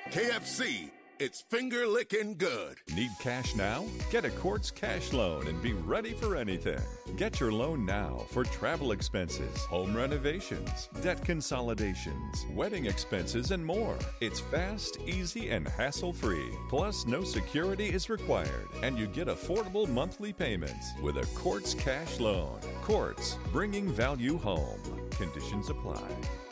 KFC, it's finger licking good. Need cash now? Get a Quartz cash loan and be ready for anything. Get your loan now for travel expenses, home renovations, debt consolidations, wedding expenses, and more. It's fast, easy, and hassle-free. Plus, no security is required, and you get affordable monthly payments with a Quartz cash loan. Quartz, bringing value home. Conditions apply.